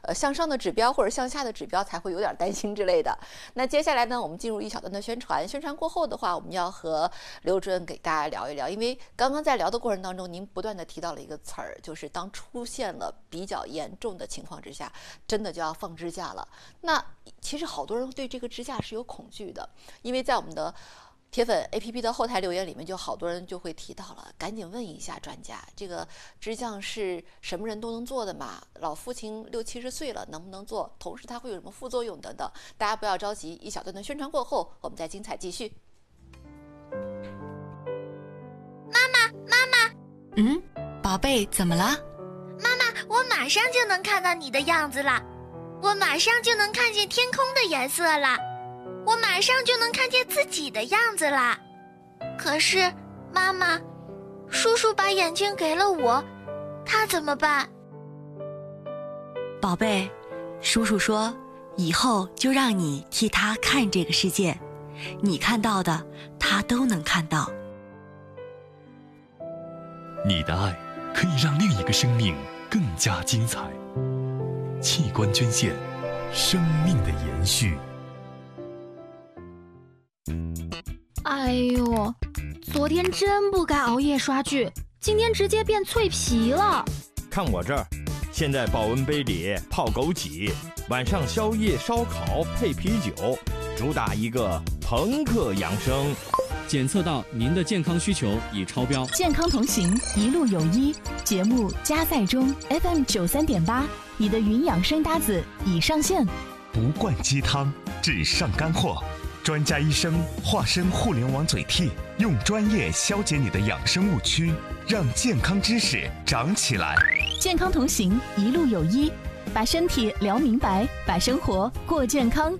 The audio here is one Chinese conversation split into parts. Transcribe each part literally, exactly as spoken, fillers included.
呃向上的指标或者向下的指标才会有点担心之类的。那接下来呢，我们进入一小段的宣传。宣传过后的话，我们要和刘主任给大家聊一聊，因为刚刚在聊的过程当中，您不断的提到了一个词儿，就是当出现了比较严重的情况之下，真的就要放支架了。那其实好多人对这个支架是有恐惧的，因为在我们的铁粉 A P P 的后台留言里面，就好多人就会提到了，赶紧问一下专家，这个支架是什么人都能做的吗？老父亲六七十岁了能不能做？同时它会有什么副作用等等？大家不要着急，一小段的宣传过后，我们再精彩继续。 妈妈，妈妈， 嗯，宝贝，怎么了？ 妈妈，我马上就能看到你的样子了，我马上就能看见天空的颜色了。我马上就能看见自己的样子啦。可是，妈妈，叔叔把眼睛给了我，他怎么办？ 宝贝，叔叔说，以后就让你替他看这个世界，你看到的，他都能看到。 你的爱可以让另一个生命更加精彩。器官捐献，生命的延续。 哎呦，昨天真不该熬夜刷剧，今天直接变脆皮了。 看我这儿，现在保温杯里泡枸杞，晚上宵夜烧烤配啤酒，主打一个朋克养生。 检测到您的健康需求已超标。 健康同行，一路有医。节目加载中 F M 九三点八，你的云养生搭子已上线。 不灌鸡汤，只上干货。专家医生化身互联网嘴替，用专业消解你的养生误区，让健康知识长起来。 健康同行，一路有医，把身体聊明白，把生活过健康。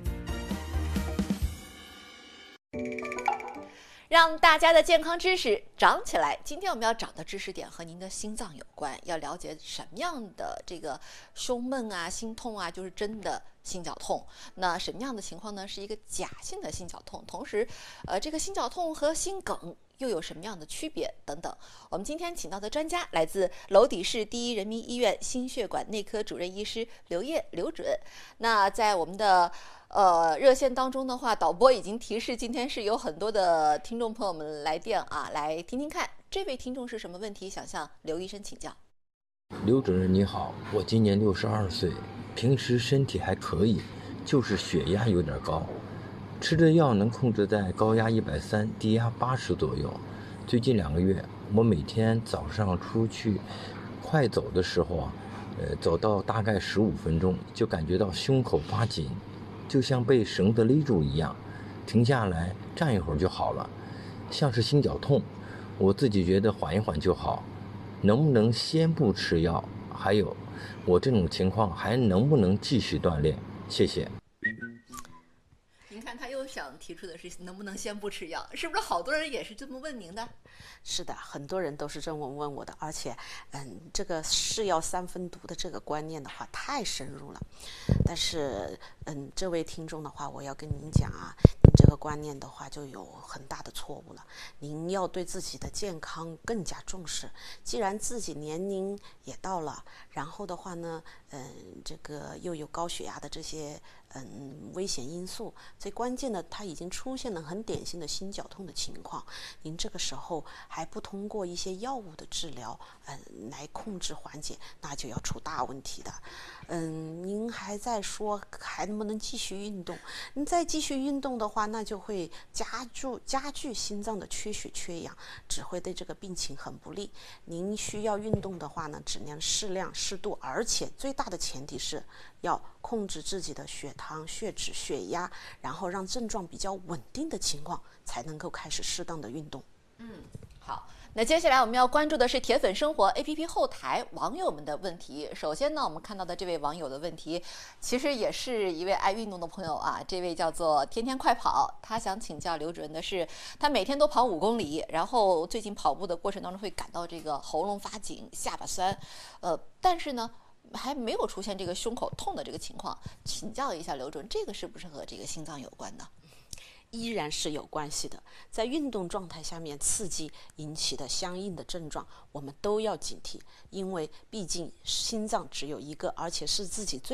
让大家的健康知识长起来。今天我们要长的知识点和您的心脏有关，要了解什么样的这个胸闷啊、心痛啊，就是真的心绞痛。那什么样的情况呢？是一个假性的心绞痛。同时，呃，这个心绞痛和心梗又有什么样的区别等等？我们今天请到的专家来自娄底市第一人民医院心血管内科主任医师刘烨刘主任。那在我们的呃，热线当中的话，导播已经提示今天是有很多的听众朋友们来电啊，来听听看这位听众是什么问题，想向刘医生请教。 刘主任你好，我今年六十二岁，平时身体还可以，就是血压有点高，吃着药能控制在高压一百三，低压八十左右。最近两个月，我每天早上出去快走的时候啊，呃，走到大概十五分钟，就感觉到胸口发紧。就像被绳子勒住一样，停下来站一会儿就好了，像是心绞痛，我自己觉得缓一缓就好。能不能先不吃药？还有，我这种情况还能不能继续锻炼？谢谢。 您看他又想提出的是能不能先不吃药，是不是好多人也是这么问您的？ 是的，很多人都是这么问我的，而且嗯，这个是药三分毒的这个观念的话太深入了。但是嗯，这位听众的话，我要跟您讲啊，您这个观念的话就有很大的错误了。您要对自己的健康更加重视。既然自己年龄也到了，然后的话呢，嗯，这个又有高血压的这些嗯危险因素，最关键的它已经出现了很典型的心绞痛的情况。您这个时候还不通过一些药物的治疗，嗯，来控制缓解，那就要出大问题的。嗯，您还在说还能不能继续运动？您再继续运动的话，那就会加注加剧心脏的缺血缺氧，只会对这个病情很不利。您需要运动的话呢，只能适量适度，而且最大的前提是要控制自己的血糖、血脂、血压，然后让症状比较稳定的情况，才能够开始适当的运动。 嗯，好。那接下来我们要关注的是铁粉生活 A P P 后台网友们的问题。首先呢，我们看到的这位网友的问题，其实也是一位爱运动的朋友啊。这位叫做天天快跑，他想请教刘主任的是，他每天都跑五公里，然后最近跑步的过程当中会感到这个喉咙发紧、下巴酸，呃，但是呢，还没有出现这个胸口痛的这个情况。请教一下刘主任，这个是不是和这个心脏有关呢？ 依然是有关系的，在运动状态下面刺激引起的相应的症状，我们都要警惕，因为毕竟心脏只有一个，而且是自己最